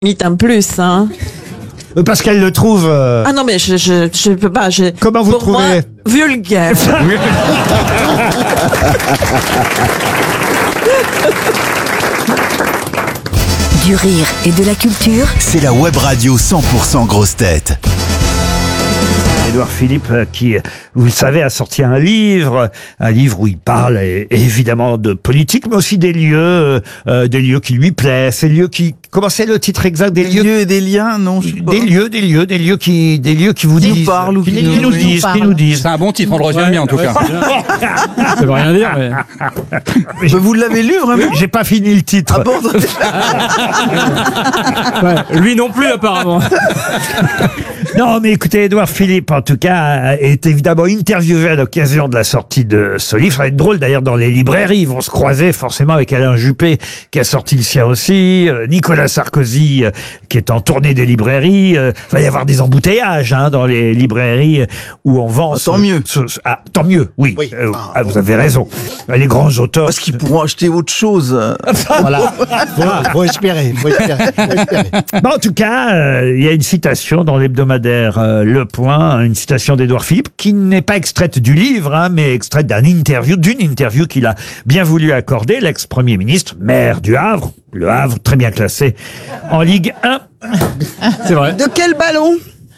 limite un plus, hein. Parce qu'elle le trouve... Ah non, mais je peux pas. Comment vous pour trouvez moi, vulgaire. Du rire et de la culture. C'est la web radio 100% grosse tête. Édouard Philippe, qui, vous le savez, a sorti un livre où il parle évidemment de politique, mais aussi des lieux qui lui plaisent, ces lieux qui... Comment c'est le titre exact des lieux et des liens, non, je sais pas. Des lieux qui vous Qui nous disent, parlent ou qui qui nous disent. C'est un bon titre, on le retient bien en tout cas. Ça veut rien dire, mais... Vous l'avez lu vraiment? J'ai pas fini le titre. Ah bon? Ouais, lui non plus apparemment. Non, mais écoutez, Édouard Philippe, en tout cas, est évidemment interviewé à l'occasion de la sortie de ce livre. Ça va être drôle, d'ailleurs, dans les librairies. Ils vont se croiser forcément avec Alain Juppé, qui a sorti le sien aussi. Nicolas Sarkozy, qui est en tournée des librairies. Il va y avoir des embouteillages dans les librairies où on vend... Tant mieux. Tant mieux, oui. Vous avez raison. Les grands auteurs... Parce qu'ils pourront acheter autre chose. Voilà. Faut espérer. En tout cas, il y a une citation dans l'hebdomadaire Le Point, une citation d'Édouard Philippe qui n'est pas extraite du livre, mais extraite d'une interview qu'il a bien voulu accorder, l'ex-premier ministre, maire du Havre, le Havre très bien classé en Ligue 1. C'est vrai. De quel ballon?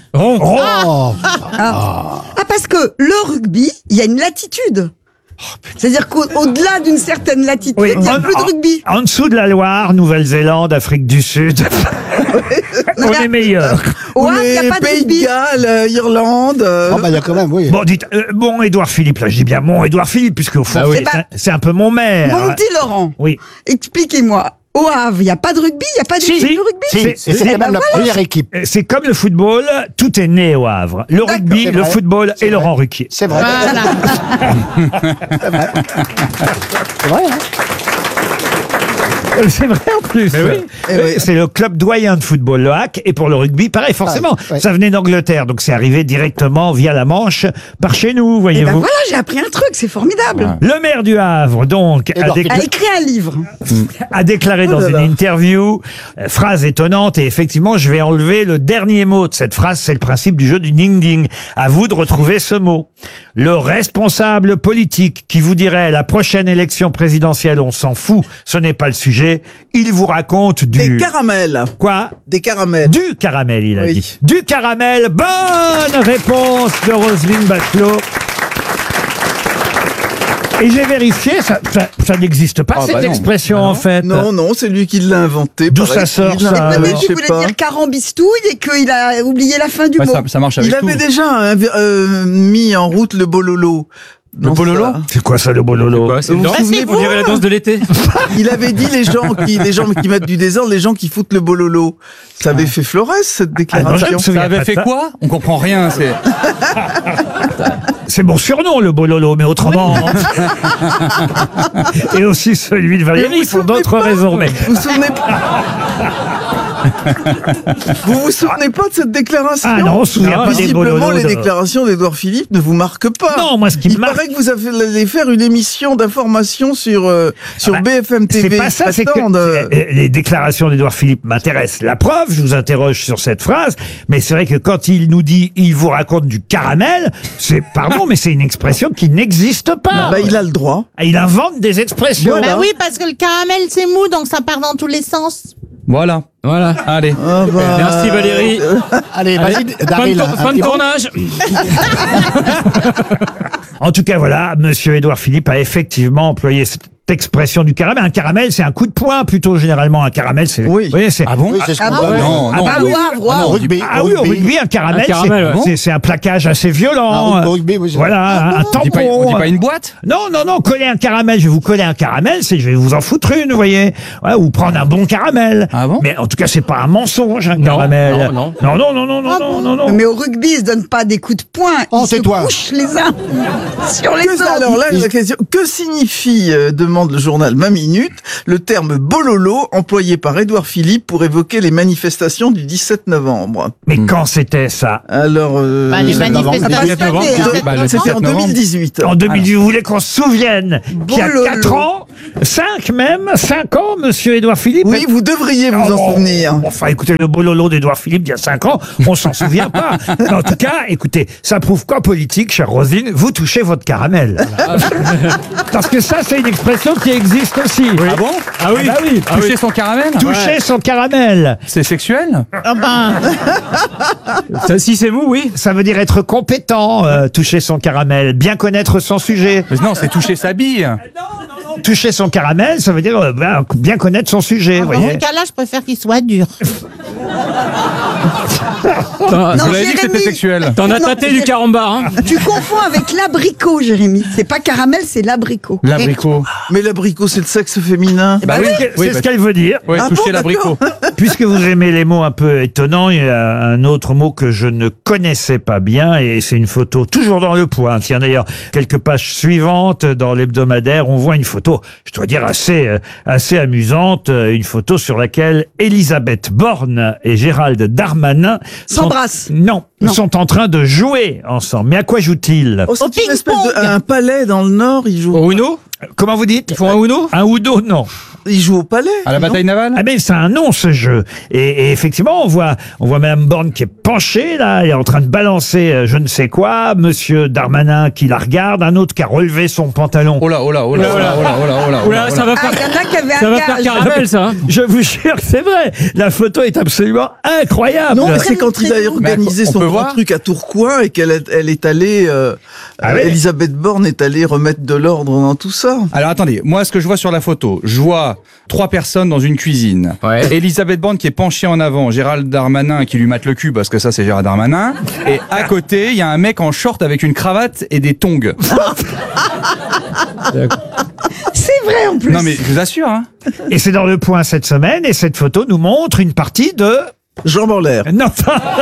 Parce que le rugby, il y a une latitude. C'est-à-dire qu'au-delà d'une certaine latitude, il n'y a plus de rugby. En dessous de la Loire, Nouvelle-Zélande, Afrique du Sud, on est meilleur. Au Havre, il n'y a pas de Pays de rugby. Galles, Irlande. Il y a quand même, oui. Bon, dites, mon Édouard Philippe, là, je dis bien mon Édouard Philippe, puisque au fond, c'est un peu mon maire. Mon petit Laurent, Oui. expliquez-moi. Au Havre, il n'y a pas de rugby, il n'y a pas d'équipe de rugby. C'est quand même la première équipe. C'est comme le football, tout est né au Havre. Le rugby, c'est le vrai. football et Laurent Ruquier. C'est vrai. C'est vrai. C'est vrai, hein. C'est vrai en plus. C'est le club doyen de football, le HAC, et pour le rugby, pareil, forcément. Ouais. Ça venait d'Angleterre, donc c'est arrivé directement via la Manche par chez nous, Et voyez-vous. ben voilà, j'ai appris un truc, c'est formidable. Le maire du Havre, donc, Édouard A écrit un livre. a déclaré dans une interview, phrase étonnante, et effectivement, je vais enlever le dernier mot de cette phrase, c'est le principe du jeu du ding-ding. À vous de retrouver ce mot. Le responsable politique qui vous dirait la prochaine élection présidentielle, on s'en fout, ce n'est pas le sujet, il vous raconte Des caramels. Quoi? Des caramels. Du caramel, il a Oui. dit. Du caramel, bonne réponse de Roselyne Bachelot. Et j'ai vérifié, ça n'existe pas, cette expression, en fait. Non, c'est lui qui l'a inventé. D'où ça sort, ça? Peut-être je sais qu'il voulait pas. dire carambistouille et qu'il a oublié la fin du Ouais, mot. ça marche avec Il tout. avait déjà mis en route le bololo. Le bololo? C'est quoi ça, le bololo? Quoi, c'est une danse? c'est On dirait la danse de l'été. Il avait dit les gens qui mettent du désordre, les gens qui foutent le bololo. Ça avait fait Flores, cette Ah non, je me déclaration. souviens Ça avait pas de fait ça. quoi? On comprend rien. C'est C'est mon surnom, le bololo, mais autrement. Et aussi celui de Valérie, pour d'autres raisons. Mais Vous vous souvenez pas Vous vous souvenez pas de cette déclaration? ah non, on se souvient pas des Visiblement, bololos. les déclarations d'Édouard Philippe ne vous marquent pas. Non, moi, ce qui me Il marque- paraît que vous allez faire une émission d'information sur bah, BFM TV. c'est pas ça, c'est que les déclarations d'Édouard Philippe m'intéressent. La preuve, je vous interroge sur cette phrase, mais c'est vrai que quand il nous dit, il vous raconte du caramel, c'est, pardon, mais c'est une expression qui n'existe pas. Bah, il a le droit. Il invente des expressions. Voilà. Bah oui, parce que le caramel, c'est mou, donc ça part dans tous les sens. voilà. Voilà. Allez. Ah bah, Merci Valérie. Allez, vas-y, Daryl. Fin de tournage. En tout cas, voilà, monsieur Édouard Philippe a effectivement employé cette expression du caramel. Un caramel, c'est un coup de poing, plutôt, généralement. Un caramel, c'est... Oui. Vous voyez, c'est... Ah bon? Oui, c'est ce Ah qu'on bon? voit. Non, non. bah Au oui. Havre, Ah non, rugby. Ah oui, au rugby, un caramel, Un caramel, c'est un plaquage assez violent. Ah, au rugby, oui, c'est vrai. Voilà, un On dit tampon. pas une boîte? Non, coller un caramel, je vais vous coller un caramel, c'est je vais vous en foutre une, vous voyez. Voilà, ou prendre un bon caramel. Ah bon? Mais en tout cas, c'est pas un mensonge, un caramel. non. Non. Mais au rugby, ils se donnent pas des coups de poing. Oh, Ils se tais-toi. couchent les uns sur les autres. Alors là, la question, que signifie, demande le journal Ma Minute, le terme bololo employé par Édouard Philippe pour évoquer les manifestations du 17 novembre? Mais quand c'était ça? Alors, Les manifestations. Bah, le c'était 17 en novembre. 2018. En 2010, vous voulez qu'on se souvienne qu'il y a Bololo. 4 ans, 5 même, 5 ans, monsieur Édouard Philippe. Oui, vous devriez vous en souvenir. Enfin, écoutez, le bololo d'Édouard Philippe d'il y a 5 ans, on s'en souvient pas. Mais en tout cas, écoutez, ça prouve qu'en politique, chère Roselyne, vous touchez votre caramel. Parce que ça, c'est une expression qui existe aussi. Ah bon? Ah oui. Bah oui. Toucher son caramel? Toucher son caramel. C'est sexuel? Ça, si c'est mou, oui. Ça veut dire être compétent, toucher son caramel, bien connaître son sujet. Mais non, c'est toucher sa bille. Toucher son caramel, ça veut dire bien connaître son sujet, vous Dans voyez. ce cas-là, je préfère qu'il soit dur. Vous l'avez dit que c'était sexuel. T'en as Non, tâté du carambar, hein. Tu confonds avec l'abricot, Jérémy. C'est pas caramel, c'est l'abricot. L'abricot. Mais l'abricot, c'est le sexe féminin. Bah oui, C'est ce qu'elle veut dire. Ouais, Ah toucher bon, l'abricot. Puisque vous aimez les mots un peu étonnants, il y a un autre mot que je ne connaissais pas bien et c'est une photo toujours dans Le Point. Tiens d'ailleurs, quelques pages suivantes dans l'hebdomadaire, on voit une photo, je dois dire assez amusante, une photo sur laquelle Elisabeth Borne et Gérald Darmanin S'embrassent. sont en train de jouer ensemble. Mais à quoi jouent-ils? Oh, c'est une ping-pong. espèce un palais dans le Nord, ils jouent. Au Uno? Comment vous dites? Ils font un Uno? Un Udo, non. Ils jouent au palais. À la non bataille navale? Ah mais c'est un nom ce jeu. Et effectivement, on voit Madame Borne qui est penchée là, elle est en train de balancer je ne sais quoi, Monsieur Darmanin qui la regarde, un autre qui a relevé son pantalon. Oh là, oh là, oh là, oh là, oh là, oh là, oh là, oh là. Oula, ça va Ah, faire, il y en a qui avaient ça un va faire gage. caramel, ça. Hein. Je vous jure que c'est vrai. La photo est absolument incroyable. Non, mais c'est quand il a organisé on son peut grand voir truc à Tourcoing et qu'elle est allée, Ah ouais. Elisabeth Borne est allée remettre de l'ordre dans tout ça. Alors attendez, moi ce que je vois sur la photo, je vois 3 personnes dans une cuisine. Ouais. Elisabeth Borne qui est penchée en avant, Gérald Darmanin qui lui mate le cul parce que ça c'est Gérald Darmanin. Et à côté, il y a un mec en short avec une cravate et des tongs. C'est vrai en plus. Non mais je vous assure, hein. Et c'est dans Le Point cette semaine et cette photo nous montre une partie de... Jambes en l'air. Non,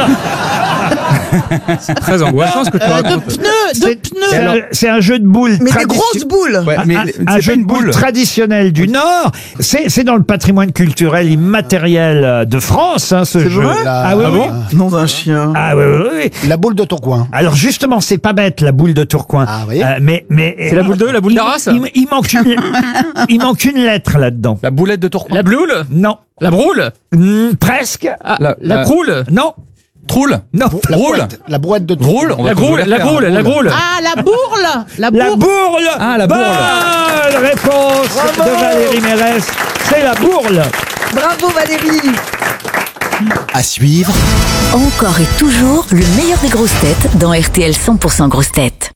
Très angoissant ce que tu De racontes. pneus. c'est un jeu de boules. Mais des grosses boules. Ouais, mais un c'est pas jeu de une boules boule. traditionnel du Nord. C'est dans le patrimoine culturel immatériel de France, hein, ce C'est jeu. vrai Ah oui, oui. Nom d'un chien. Ah oui, oui, oui. La boule de Tourcoing. Alors justement, c'est pas bête la boule de Tourcoing. Ah, vous voyez mais C'est la boule 2, la boule d'Arras? il manque une lettre là-dedans. La boulette de Tourcoing. La bloule? Non. La broule? Presque. Ah, la croule? Non. Troule. Non. Roule. La brouette de Tourcoing. Roule. On va La tous vous groule, la faire. groule, la groule. Ah, la bourle. La La bourle. bourle. Ah, la bourle. Bonne réponse de Valérie Mérès. C'est la bourle. Bravo Valérie. À suivre, Encore et toujours le meilleur des grosses têtes dans RTL 100% grosses têtes.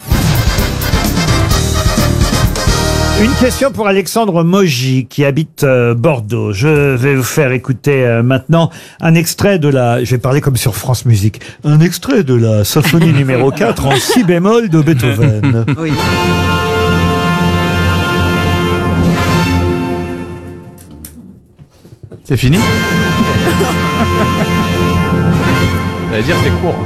Une question pour Alexandre Mogy qui habite Bordeaux. Je vais vous faire écouter maintenant un extrait de la... Je vais parler comme sur France Musique. Un extrait de la symphonie numéro 4 en si bémol de Beethoven. Oui. C'est fini. J'allais dire c'est court.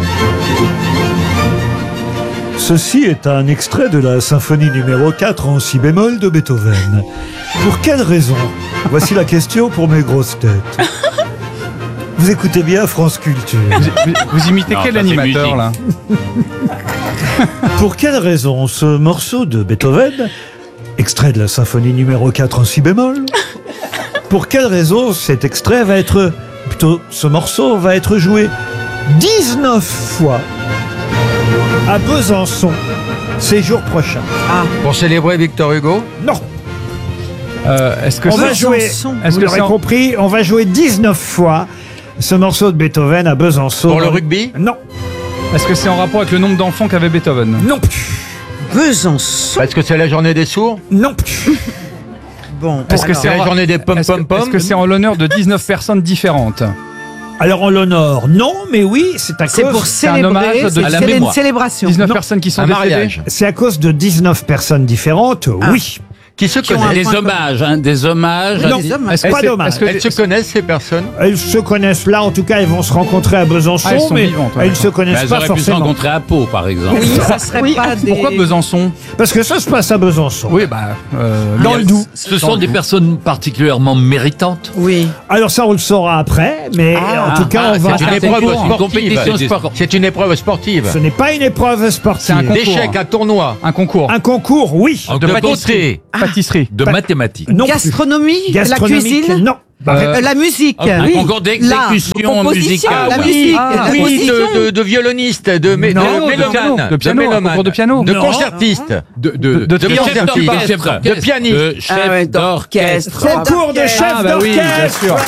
Ceci est un extrait de la symphonie numéro 4 en si bémol de Beethoven. Pour quelle raison? Voici la question pour mes grosses têtes. Vous écoutez bien France Culture. Vous imitez quel animateur là? Pour quelle raison ce morceau de Beethoven, extrait de la symphonie numéro 4 en si bémol, pour quelle raison cet extrait va être, plutôt ce morceau va être joué 19 fois à Besançon ces jours prochains? Pour célébrer Victor Hugo? Non, Est-ce que on va jouer, Besançon. Est-ce vous que l'aurez c'est en- compris, on va jouer 19 fois ce morceau de Beethoven à Besançon. Pour le rugby? Non, Est-ce que c'est en rapport avec le nombre d'enfants qu'avait Beethoven? non plus, Besançon. Parce que c'est la journée des sourds? non plus. Bon. Est-ce que C'est la journée des Est-ce que pom-pom-pom? c'est en l'honneur de 19 personnes différentes? Alors en l'honneur, non, mais oui, c'est à C'est cause... pour un célébrer, hommage de- c'est à la une mémoire. célébration. 19 Non. personnes qui sont Un décédées? mariage. C'est à cause de 19 personnes différentes, oui. Qui se connaissent? Des hommages, hein, des hommages. Non, Est-ce pas que- dommage. est-ce que- Elles se connaissent, ces personnes? Elles se connaissent là, en tout cas, elles vont se rencontrer à Besançon, Ah, elles sont mais vivantes, ouais, elles se Mais connaissent elles pas auraient pu se forcément. rencontrer à Pau, par exemple. Oui, ça serait pas des... Pourquoi Besançon? Parce que ça se passe à Besançon. Oui, bah. Dans le Doubs. Ce sont des personnes particulièrement méritantes. Oui. Alors ça, on le saura après, mais en tout cas, on va... C'est une c'est épreuve une sportive. compétition sportive. C'est une épreuve sportive. Ce n'est pas une épreuve sportive. C'est un concours. D'échecs, un tournoi. Un concours. Un concours, oui. De pâtisserie. Pâtisserie. pâtisserie. De mathématiques. Non plus. Gastronomie, Gastronomique, la cuisine, non. la musique. Un concours d'exécution musicale. la oui. musique, Ah, la oui, composition. de violoniste, de Non, mélomane, de piano, concours de piano. de Non. concertiste, De Chef d'orchestre. de pianiste. De chef d'orchestre. Concours de chef Ah bah oui, bien d'orchestre. sûr.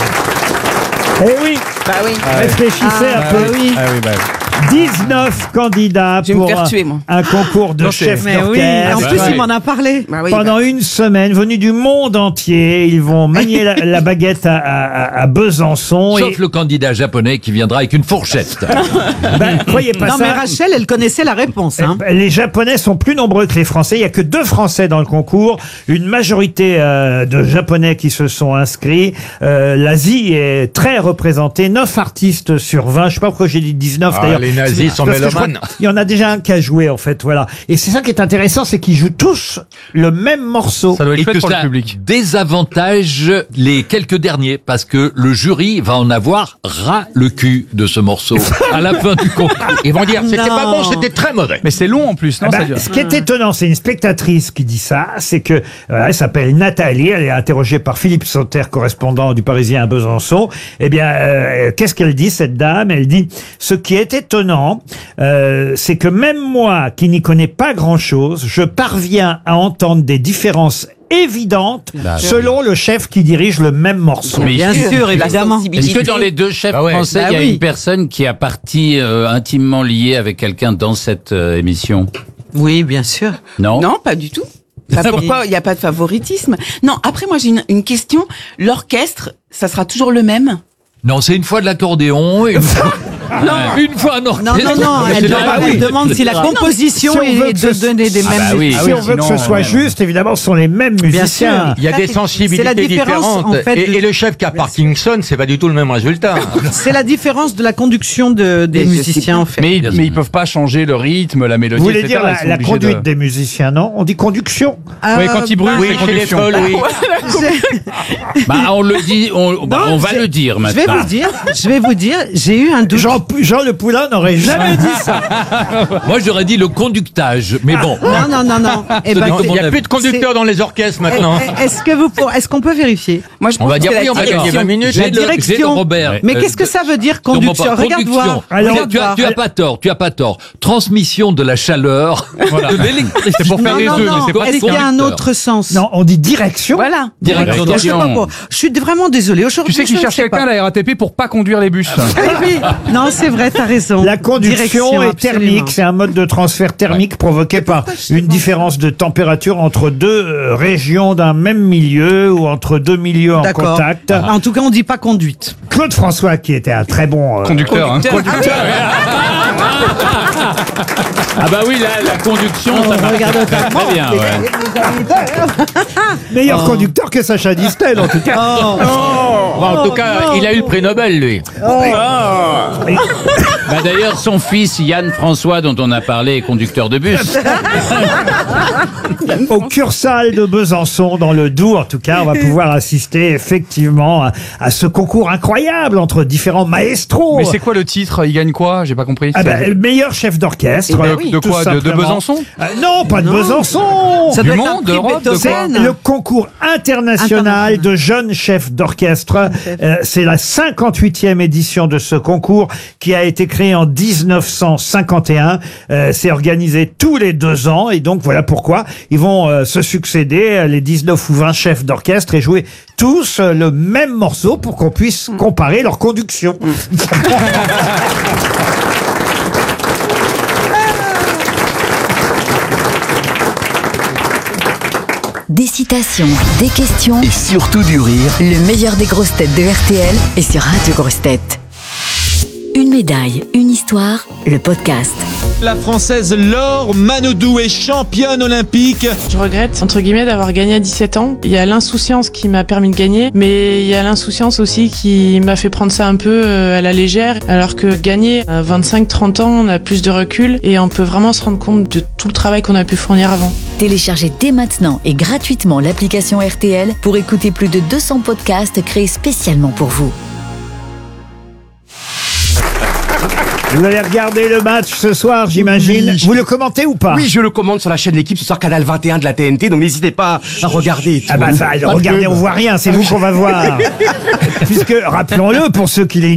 Eh oui, Bah oui. réfléchissez un peu. oui. Ah oui, bah oui. 19 candidats Je vais me pour faire tuer, moi. un concours de Non, c'est- chef Mais oui, d'orchestre. en plus, Bah il oui. m'en a parlé. Bah oui, Pendant une semaine, venus du monde entier, ils vont manier la baguette à Besançon. Sauf le candidat japonais qui viendra avec une fourchette. Croyez pas Non, ça. mais Rachel, elle connaissait la réponse. Hein. Les Japonais sont plus nombreux que les Français. Il y a que 2 Français dans le concours. Une majorité de Japonais qui se sont inscrits. L'Asie est très représentée. 9 artistes sur 20. Je sais pas pourquoi j'ai dit 19 Ah, d'ailleurs. les nazis sont Parce que je crois mélomanes. qu'il y en a déjà un qui a joué en fait. Voilà. Et c'est ça qui est intéressant, c'est qu'ils jouent tous le même morceau. Ça doit être Et chouette que pour le ça public. désavantage les quelques derniers parce que le jury va en avoir ras le cul de ce morceau à la fin du concours. Ils vont dire, c'était pas Non. bon, c'était très mauvais. Mais c'est long en plus, non? Ah bah, ça dure. ce qui est étonnant, c'est une spectatrice qui dit ça, c'est que elle s'appelle Nathalie, elle est interrogée par Philippe Sauter, correspondant du Parisien à Besançon. Eh bien, qu'est-ce qu'elle dit, cette dame? Elle dit, ce qui est étonnant, c'est que même moi, qui n'y connais pas grand-chose, je parviens à entendre des différences évidentes selon le chef qui dirige le même morceau. Mais Bien sûr, La évidemment. sensibilité. est-ce que dans les 2 chefs Ah ouais. français, Bah il y a oui. une personne qui a partie intimement liée avec quelqu'un dans cette émission? Oui, bien sûr. Non. Non, pas du tout. Bah, pourquoi il n'y a pas de favoritisme? Non, après moi j'ai une question. L'orchestre, ça sera toujours le même? Non, c'est une fois de l'accordéon, une fois, une fois un orchestre. Non, elle demande si la composition Si on veut est que de ce- donner des Ah mêmes bah oui. Si on veut que ce sinon, soit juste, évidemment, ce sont les mêmes Bien musiciens. sûr. Il y a Ça, des c'est sensibilités la différence, différentes. en fait, et le chef qui a Parkinson, c'est pas du tout le même résultat. C'est la différence de la conduction des Mais je musiciens, en fait. Mais ils peuvent pas changer le rythme, la mélodie, Vous voulez etc. dire Ils sont la obligés conduite de- des musiciens, non? On dit conduction. Oui, quand ils brûlent, Oui, c'est chez les conduction. folles, oui. Bah, on le dit, on va le dire Je vais maintenant. vous dire, j'ai eu un doute. Jean Le Poulain n'aurait jamais dit ça. Moi, j'aurais dit le conductage, mais bon. Non. Eh ben, Il n'y a plus de conducteurs dans les orchestres maintenant. Est-ce qu'on peut vérifier? Moi je On pense va que dire c'est oui, la on va gagner direction. 20 minutes. J'ai le direction. Robert. Mais qu'est-ce que ça veut dire conduction? Regarde voir. Alors, Regarde voir. tu as pas tort, tu as pas tort. Transmission de la chaleur, Voilà. de l'électricité. C'est pour faire les deux, mais c'est pas Est-ce qu'il y a un autre sens? non, on dit direction. Voilà. Direction Je sais pas quoi. Je suis vraiment désolée. Tu Aujourd'hui, sais qu'ils je ne cherchent sais quelqu'un pas. à la RATP pour pas conduire les bus. Oui. Non, c'est vrai, t'as raison. La conduction Direction, est absolument. thermique, c'est un mode de transfert thermique provoqué par une différence de température entre 2 régions d'un même milieu ou entre 2 milieux en D'accord. contact. En tout cas, on dit pas conduite. Claude François, qui était un très bon Conducteur, hein. Ah bah oui, la conduction, ça marche regarde très bien. Ouais. meilleur conducteur que Sacha Distel, en tout cas. Bon, en tout cas, il a eu le prix Nobel, lui. Bah d'ailleurs, son fils Yann François, dont on a parlé, est conducteur de bus. Au Cursal de Besançon, dans le Doubs, en tout cas, on va pouvoir assister effectivement à ce concours incroyable entre différents maestros. Mais c'est quoi le titre? Il gagne quoi? J'ai pas compris. Ah ben, le meilleur chef d'orchestre. De tout quoi? De simplement. Besançon? Non, pas de Besançon. Ça Du doit être un monde, prix d'Europe, de quoi? Beethoven. Le concours international de jeunes chefs d'orchestre. C'est la 58e édition de ce concours qui a été créé en 1951. C'est organisé tous les 2 ans et donc voilà pourquoi ils vont se succéder les 19 ou 20 chefs d'orchestre et jouer tous le même morceau pour qu'on puisse comparer leur conduction. Des citations, des questions, Et surtout du rire. le meilleur des grosses têtes de RTL est sur Radio Grosses Têtes. Une médaille, une histoire, le podcast. La Française Laure Manodou est championne olympique. Je regrette, entre guillemets, d'avoir gagné à 17 ans. Il y a l'insouciance qui m'a permis de gagner, mais il y a l'insouciance aussi qui m'a fait prendre ça un peu à la légère, alors que gagner à 25-30 ans, on a plus de recul et on peut vraiment se rendre compte de tout le travail qu'on a pu fournir avant. Téléchargez dès maintenant et gratuitement l'application RTL pour écouter plus de 200 podcasts créés spécialement pour vous. Vous allez regarder le match ce soir, j'imagine. Vous le commentez ou pas? Oui, je le commente sur la chaîne L'équipe ce soir, canal 21 de la TNT, donc n'hésitez pas à regarder. Ah bah ça, regardez, on voit rien, c'est vous qu'on va voir. Puisque, rappelons-le, pour ceux qui